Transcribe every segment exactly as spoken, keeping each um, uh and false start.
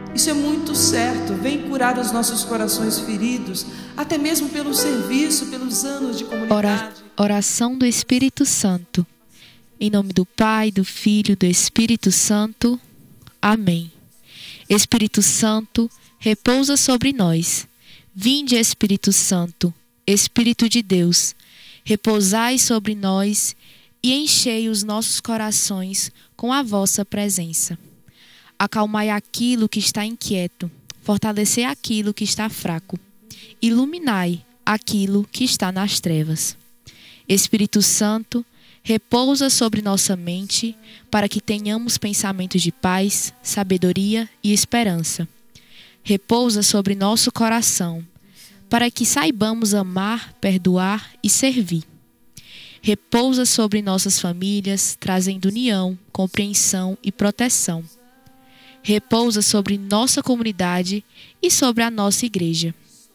Isso é muito certo. Vem curar os nossos corações feridos, até mesmo pelo serviço, pelos anos de comunidade. Ora, oração do Espírito Santo. Em nome do Pai, do Filho e do Espírito Santo. Amém. Espírito Santo, repousa sobre nós. Vinde, Espírito Santo, Espírito de Deus, repousai sobre nós e enchei os nossos corações com a vossa presença. Acalmai aquilo que está inquieto, fortalecei aquilo que está fraco, iluminai aquilo que está nas trevas. Espírito Santo, repousa sobre nossa mente para que tenhamos pensamentos de paz, sabedoria e esperança. Repousa sobre nosso coração para que saibamos amar, perdoar e servir. Repousa sobre nossas famílias, trazendo união, compreensão e proteção. Repousa sobre nossa comunidade e sobre a nossa igreja,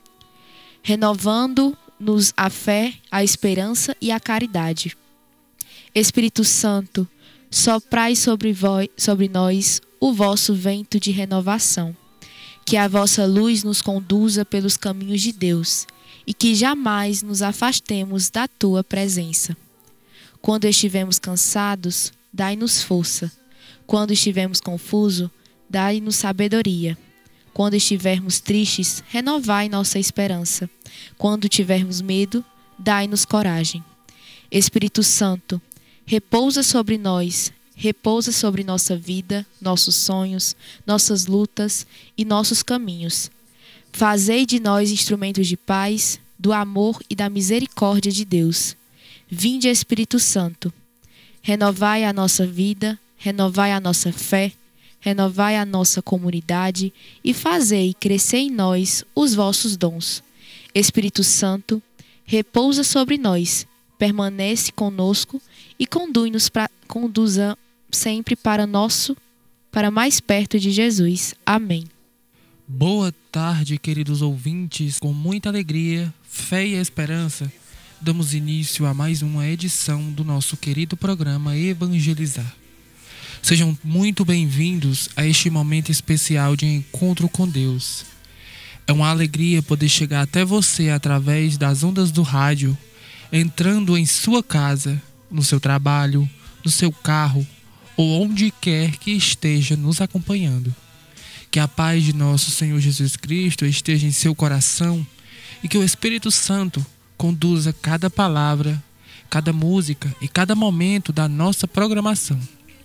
renovando-nos a fé, a esperança e a caridade. Espírito Santo, soprai sobre, vós, sobre nós o vosso vento de renovação, que a vossa luz nos conduza pelos caminhos de Deus e que jamais nos afastemos da tua presença. Quando estivermos cansados, dai-nos força. Quando estivermos confusos, dai-nos sabedoria. Quando estivermos tristes, renovai nossa esperança. Quando tivermos medo, dai-nos coragem. Espírito Santo, repousa sobre nós, repousa sobre nossa vida, nossos sonhos, nossas lutas e nossos caminhos. Fazei de nós instrumentos de paz, do amor e da misericórdia de Deus. Vinde, Espírito Santo, renovai a nossa vida, renovai a nossa fé, renovai a nossa comunidade e fazei crescer em nós os vossos dons. Espírito Santo, repousa sobre nós, permanece conosco e conduz-nos pra, conduza sempre para nosso, para mais perto de Jesus. Amém. Boa tarde, queridos ouvintes. Com muita alegria, fé e esperança, damos início a mais uma edição do nosso querido programa Evangelizar. Sejam muito bem-vindos a este momento especial de encontro com Deus. É uma alegria poder chegar até você através das ondas do rádio, entrando em sua casa, no seu trabalho, no seu carro ou onde quer que esteja nos acompanhando. Que a paz de nosso Senhor Jesus Cristo esteja em seu coração e que o Espírito Santo conduza cada palavra, cada música e cada momento da nossa programação.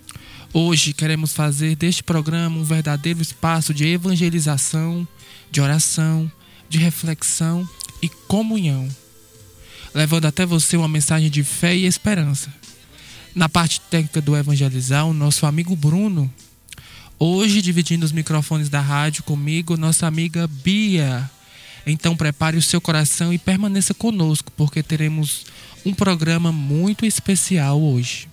Hoje queremos fazer deste programa um verdadeiro espaço de evangelização, de oração, de reflexão e comunhão, levando até você uma mensagem de fé e esperança. Na parte técnica do Evangelizar, o nosso amigo Bruno. Hoje, dividindo os microfones da rádio comigo, nossa amiga Bia. Então prepare o seu coração e permaneça conosco, porque teremos um programa muito especial hoje.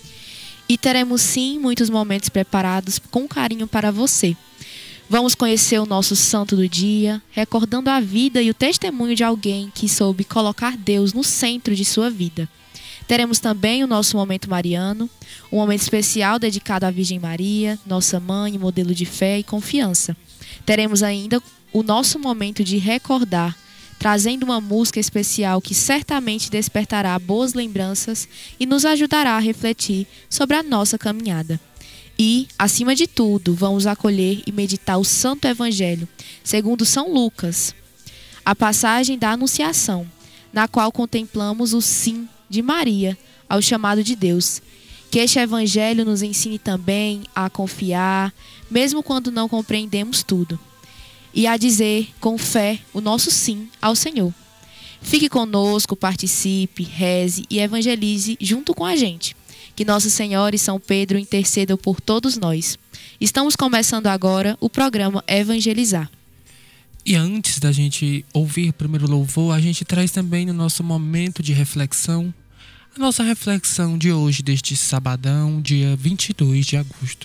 E teremos sim muitos momentos preparados com carinho para você. Vamos conhecer o nosso santo do dia, recordando a vida e o testemunho de alguém que soube colocar Deus no centro de sua vida. Teremos também o nosso momento mariano, um momento especial dedicado à Virgem Maria, nossa mãe, modelo de fé e confiança. Teremos ainda o nosso momento de recordar, trazendo uma música especial que certamente despertará boas lembranças e nos ajudará a refletir sobre a nossa caminhada. E, acima de tudo, vamos acolher e meditar o Santo Evangelho, segundo São Lucas, a passagem da Anunciação, na qual contemplamos o sim de Maria ao chamado de Deus. Que este Evangelho nos ensine também a confiar, mesmo quando não compreendemos tudo, e a dizer com fé o nosso sim ao Senhor. Fique conosco, participe, reze e evangelize junto com a gente. Que Nossa Senhora e São Pedro intercedam por todos nós. Estamos começando agora o programa Evangelizar. E antes da gente ouvir o primeiro louvor, a gente traz também no nosso momento de reflexão, a nossa reflexão de hoje, deste sabadão, dia vinte e dois de agosto.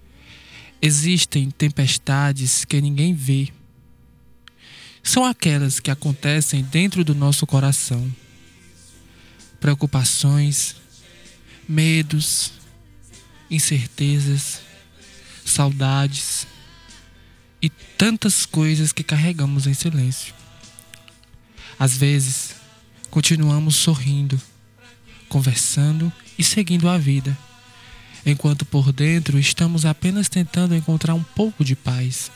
Existem tempestades que ninguém vê. São aquelas que acontecem dentro do nosso coração. Preocupações, medos, incertezas, saudades, e tantas coisas que carregamos em silêncio. Às vezes, continuamos sorrindo, conversando e seguindo a vida, enquanto por dentro estamos apenas tentando encontrar um pouco de paz.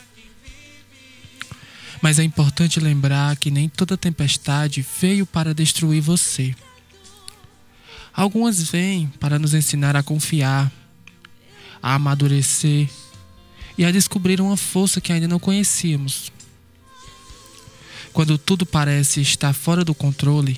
Mas é importante lembrar que nem toda tempestade veio para destruir você. Algumas vêm para nos ensinar a confiar, a amadurecer e a descobrir uma força que ainda não conhecíamos. Quando tudo parece estar fora do controle,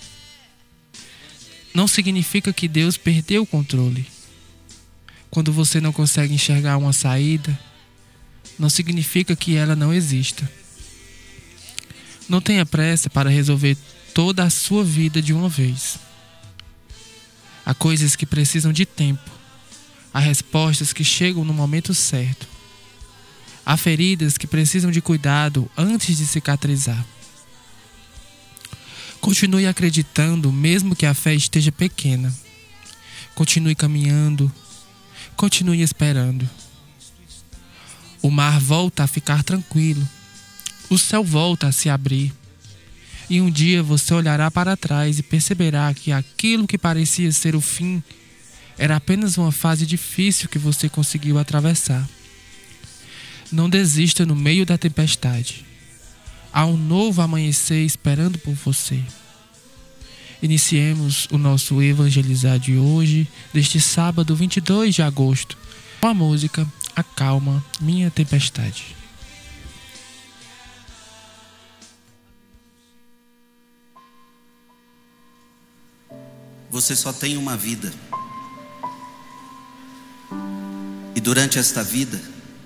não significa que Deus perdeu o controle. Quando você não consegue enxergar uma saída, não significa que ela não exista. Não tenha pressa para resolver toda a sua vida de uma vez. Há coisas que precisam de tempo. Há respostas que chegam no momento certo. Há feridas que precisam de cuidado antes de cicatrizar. Continue acreditando, mesmo que a fé esteja pequena. Continue caminhando. Continue esperando. O mar volta a ficar tranquilo. O céu volta a se abrir. E um dia você olhará para trás e perceberá que aquilo que parecia ser o fim era apenas uma fase difícil que você conseguiu atravessar. Não desista no meio da tempestade. Há um novo amanhecer esperando por você. Iniciemos o nosso Evangelizar de hoje, deste sábado vinte e dois de agosto, com a música Acalma Minha Tempestade. Você só tem uma vida. E durante esta vida,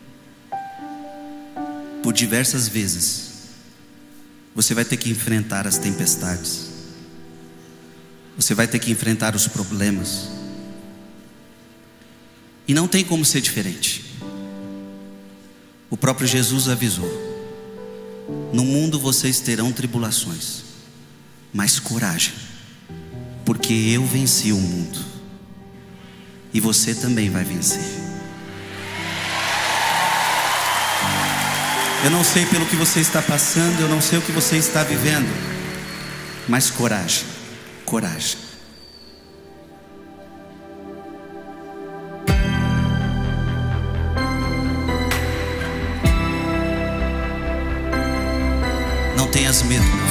por diversas vezes, você vai ter que enfrentar as tempestades. Você vai ter que enfrentar os problemas. E não tem como ser diferente. O próprio Jesus avisou: no mundo vocês terão tribulações, mas coragem, porque eu venci o mundo. E você também vai vencer. Eu não sei pelo que você está passando, eu não sei o que você está vivendo, mas coragem, coragem. Não tenhas medo,